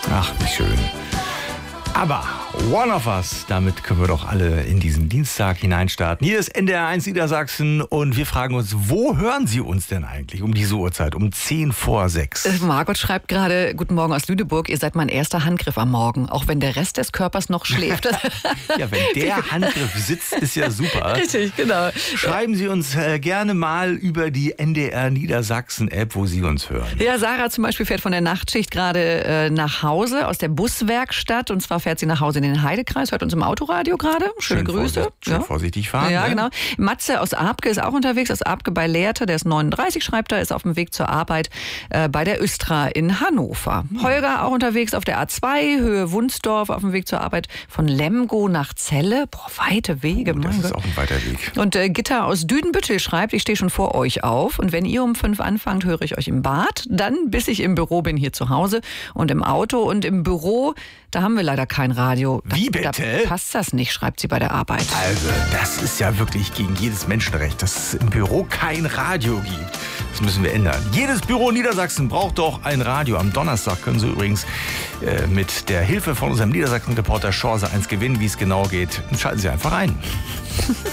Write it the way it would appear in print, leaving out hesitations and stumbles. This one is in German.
Ach, wie schön. Aber One of Us, damit können wir doch alle in diesen Dienstag hineinstarten. Hier ist NDR 1 Niedersachsen und wir fragen uns, wo hören Sie uns denn eigentlich um diese Uhrzeit, um 5:10. Margot schreibt gerade, guten Morgen aus Lüneburg, ihr seid mein erster Handgriff am Morgen, auch wenn der Rest des Körpers noch schläft. Ja, wenn der Handgriff sitzt, ist ja super. Richtig, genau. Schreiben Sie uns gerne mal über die NDR Niedersachsen App, wo Sie uns hören. Ja, Sarah zum Beispiel fährt von der Nachtschicht gerade nach Hause aus der Buswerkstatt und zwar fährt sie nach Hause in den Heidekreis, hört uns im Autoradio gerade. Schöne Grüße. Schön vorsichtig fahren. Ja, ne? Genau. Matze aus Abke ist auch unterwegs, aus Abke bei Lehrte, der ist 39, schreibt er, ist auf dem Weg zur Arbeit bei der Östra in Hannover. Holger auch unterwegs auf der A2, Höhe Wunsdorf, auf dem Weg zur Arbeit von Lemgo nach Celle. Boah, weite Wege. Das ist auch ein weiter Weg. Und Gitta aus Düdenbüttel schreibt, ich stehe schon vor euch auf und wenn ihr um 5 anfangt, höre ich euch im Bad, dann bis ich im Büro bin hier zu Hause und im Auto und im Büro, da haben wir leider kein Radio. Wie bitte? Da passt das nicht, schreibt sie bei der Arbeit. Also, das ist ja wirklich gegen jedes Menschenrecht, dass es im Büro kein Radio gibt. Das müssen wir ändern. Jedes Büro in Niedersachsen braucht doch ein Radio. Am Donnerstag können Sie übrigens mit der Hilfe von unserem Niedersachsen-Reporter Chance 1 gewinnen. Wie es genau geht, schalten Sie einfach ein.